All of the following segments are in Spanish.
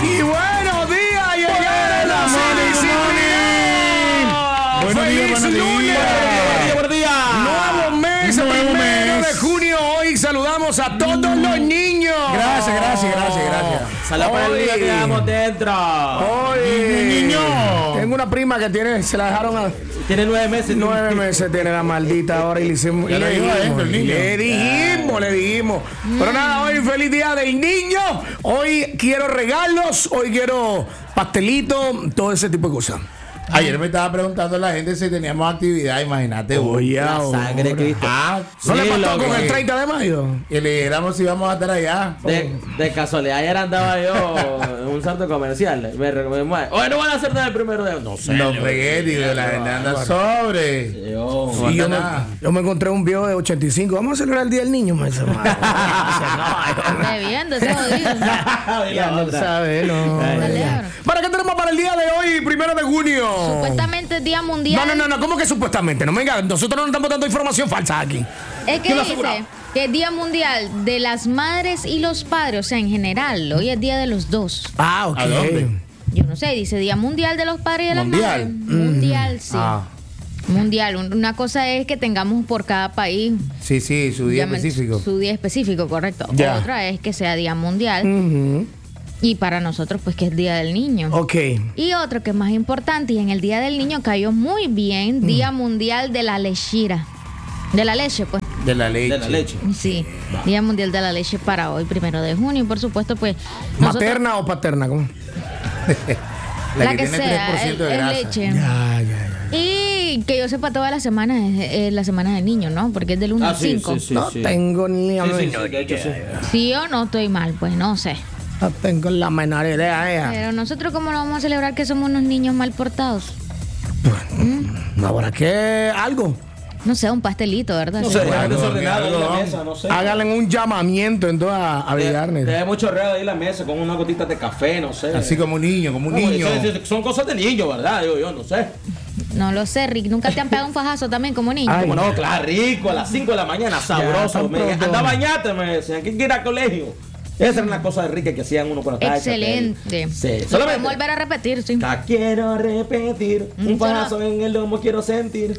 Y buenos días, Buenos días. Nuevo mes, primero de junio. Hoy saludamos a todos los niños. Gracias. Saludos para el día que damos dentro. Hoy, tengo una prima que se la dejaron a... Tiene 9 meses. 9 meses tiene la maldita hora y le hicimos. Ya le dijo adentro el niño. Le dijimos. Pero nada, hoy feliz día del niño. Hoy quiero regalos, hoy quiero pastelito, todo ese tipo de cosas. Ayer me estaba preguntando la gente si teníamos actividad, imagínate. Oye, La sangre de Cristo. ¿No le pasó loco. con el 30 de mayo? Que le dijéramos si íbamos a estar allá. De casualidad, ayer andaba yo en un centro comercial. Me recomendó. Oye, no van a hacer nada el primero de. No sé. No fregué, tío, la gente anda sobre. Yo. Sí, yo me encontré un viejo de 85. Vamos a celebrar el Día del Niño. Me dice, Bebiendo, ese jodido. ya no sabe, no. Celebro. ¿Para qué tenemos para el día de hoy, primero de junio? Supuestamente es Día Mundial. No, ¿cómo que supuestamente? No, venga, nosotros no estamos dando información falsa aquí. Es que ¿Quién lo dice asegura? que es Día Mundial de las Madres y los Padres, o sea, en general. Hoy es Día de los dos. Ah, ok. ¿A dónde? Yo no sé, dice Día Mundial de los Padres y de las ¿Mundial? Madres. Mundial, sí. Ah, Mundial. Una cosa es que tengamos por cada país sí, su día llamen- específico. Su día específico, correcto. Ya. Otra es que sea Día Mundial. Ujú. Y para nosotros, pues, que es Día del Niño. Ok. Y otro que es más importante, y en el Día del Niño cayó muy bien, Día Mundial de la Lechira. De la leche, pues. De la leche. De la leche. Sí, Día Mundial de la Leche para hoy, 1 de junio. Y por supuesto, pues. nosotros- ¿Materna o paterna? ¿Cómo? La que que tiene sea, 3% de es grasa. leche. Ya. Y que yo sepa, toda la semana es la semana del niño, ¿no? Porque es del 1 al 5. No tengo ni la Sí, menor de hecho, sí. Sí o no estoy mal, pues no sé. No tengo la menor idea. Pero nosotros, ¿cómo lo vamos a celebrar que somos unos niños mal portados? ¿Ahora qué? ¿Algo? No sé, un pastelito, ¿verdad? No Sí. sé, Bueno, dejar desordenado ahí la algo, mesa, no sé. Háganle un llamamiento entonces a Te Villarnes. da mucho reo ahí la mesa con unas gotitas de café, no sé. Así como un niño, como un No, niño. son cosas de niño, ¿verdad? Yo no sé. No lo sé, Rick. ¿Nunca te han pegado un fajazo también como niño? Ay. Como no, claro, rico, a las 5 de la mañana, sabroso. tan pronto. Anda a bañarte, me decían, ¿quién quiere ir al colegio? Esa era una cosa rica que hacían uno cuando estaba Excelente. Sí, Lo podemos solamente. volver a repetir, sí. La quiero repetir, un fajazo en el lomo quiero sentir.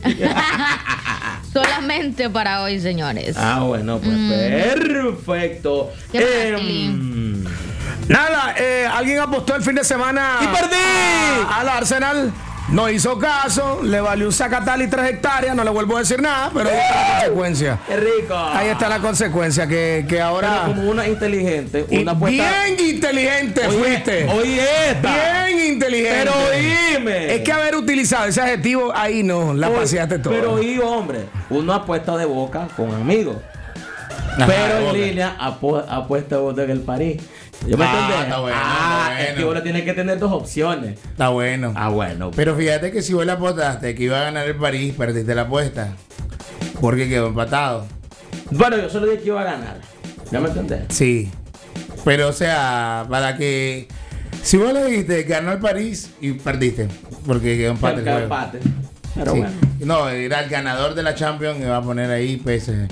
Solamente para hoy, señores. Bueno, pues perfecto. ¿Qué más, Tilín? Nada, alguien apostó el fin de semana. ¡Y perdí! Al Arsenal. No hizo caso, le valió un sacatal y 3 hectáreas, no le vuelvo a decir nada, pero ahí está la consecuencia. ¡Qué rico! Ahí está la consecuencia, que ahora... Pero como una inteligente, una apuesta. Bien inteligente fuiste. Oye, esta. Bien inteligente. Pero oíme. Es que haber utilizado ese adjetivo ahí no, la paseaste todo. Pero oí, hombre, una apuesta de Boca con amigos. Ajá, Pero en Boca. línea apuesta de Boca en el París. ¿Yo me entendés? Está bueno, está Es que bueno. uno tiene que tener dos opciones. Está bueno. Bueno. Pero fíjate que si vos la apostaste que iba a ganar el París, perdiste la apuesta. Porque quedó empatado. Bueno, yo solo dije que iba a ganar. ¿Ya me entendés? Sí. Pero o sea, para que... Si vos le dijiste que ganó el París y perdiste. Porque quedó empate el Cada juego. empate. Pero Sí. bueno. No, era el ganador de la Champions y va a poner ahí PSG.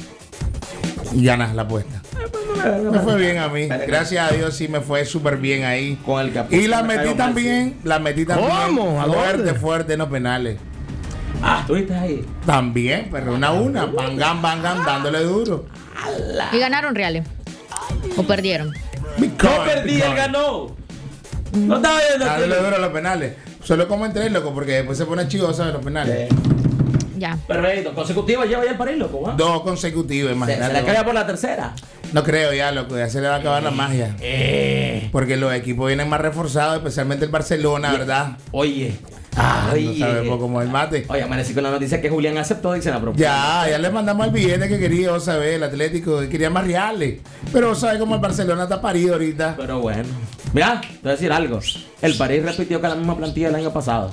Y ganas la apuesta. Me fue bien a mí. Gracias a Dios sí me fue súper bien ahí. Con el que Y la me metí cayó mal, también. La metí también. ¿Cómo? ¿A dónde? Fuerte en los penales. ¿Estuviste ahí? También, pero una. Bangam, dándole duro. Y ganaron reales. O perdieron. No perdí, él ganó. No estaba viendo. Dándole duro a los penales. Solo como entré, loco, porque después se pone chigosa en los penales. Ya. Perfecto. Consecutiva lleva ya el París, loco. ¿va? 2 consecutivos, Se imagínate. le cae por la tercera. No creo ya, loco, ya se le va a acabar la magia. Porque los equipos vienen más reforzados, especialmente el Barcelona, ¿verdad? Oye. No sabemos cómo el mate. Oye, amanecí con la noticia que Julián aceptó, dicen la propuesta. Ya le mandamos el billete que quería, vos sabés, el Atlético, que quería más reales. Pero vos sabés cómo el Barcelona está parido ahorita. Pero bueno. Mira, te voy a decir algo. El París repitió que la misma plantilla del año pasado.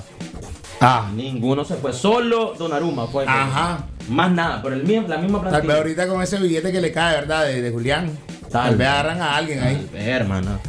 Ninguno se fue. Solo Donnarumma fue. Ajá. Más nada, pero la misma Tal plantilla. vez ahorita con ese billete que le cae, ¿verdad? De Julián. Tal vez agarran a alguien ahí. Hermano.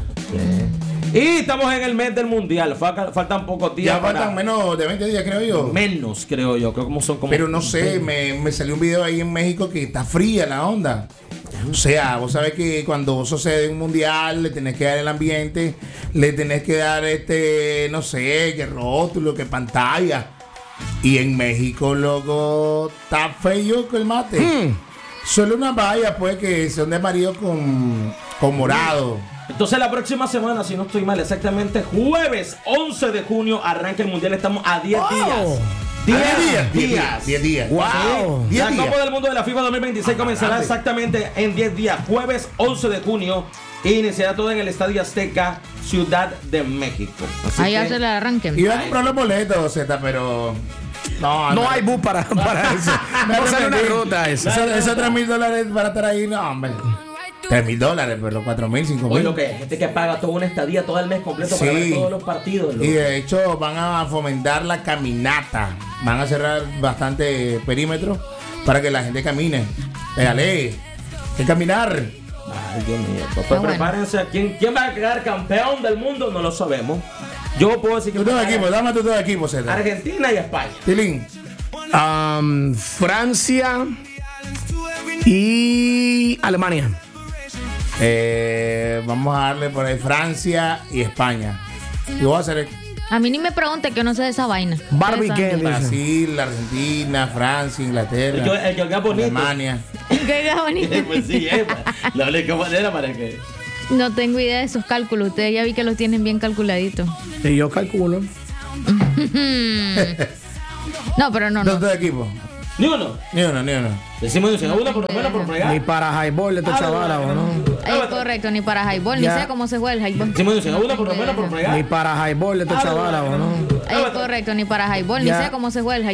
Y estamos en el mes del mundial. Faltan pocos días. Ya faltan menos de 20 días, creo yo. Menos, creo yo. Creo como son como. Pero no sé, me salió un video ahí en México que está fría la onda. O sea, vos sabés que cuando vos sucede un mundial, le tenés que dar el ambiente le tenés que dar no sé, que rótulo, que pantalla. Y en México, loco, está feo el mate. Solo una valla, pues, que son de amarillo con morado. Entonces la próxima semana, si no estoy mal, exactamente jueves 11 de junio arranca el Mundial. Estamos a 10 días. 10 días. Wow. La Copa del Mundo de la FIFA 2026 comenzará exactamente en 10 días. Jueves 11 de junio. E iniciará todo en el Estadio Azteca, Ciudad de México. Así Ahí que hace el arranque. Iba a comprar los boletos, Z, pero... No hay bus para eso. No sale una ruta eso. Esos $3,000 para estar ahí, no, hombre. $3,000, pero 4,000, 5,000. Oye, lo que hay gente que paga toda una estadía todo el mes completo para ver todos los partidos. Y de hecho van a fomentar la caminata. Van a cerrar bastante perímetro para que la gente camine. Pégale, hay que caminar. Ay, Dios mío. Pues prepárense. ¿Quién va a quedar campeón del mundo? No lo sabemos. Yo puedo decir que... Tus dos equipos, dame tus dos equipos, Z. Argentina y España. Tilín. Francia y Alemania. Vamos a darle por ahí Francia y España. Y voy a hacer A mí ni me pregunte que no sé de esa vaina. Barbie Ustedes Ken. saben. Brasil, Argentina, Francia, Inglaterra, El que es bonito. Alemania. Qué bonito. Pues sí, la única manera para que... No tengo idea de esos cálculos. Ustedes ya vi que los tienen bien calculaditos. Y yo calculo. No, pero no. Dos equipos. Ni uno. Ni uno. Decimos uno por lo menos por fregar. Ni para highball de estos chavalas, ¿no? Es correcto, ni para highball. Ni Ya. sé cómo se juega el highball. Decimos uno por lo menos por fregar. Ni para highball de estos chavalas, ¿no? Es correcto, ni para highball. Ni Ya. sé cómo se juega el highball.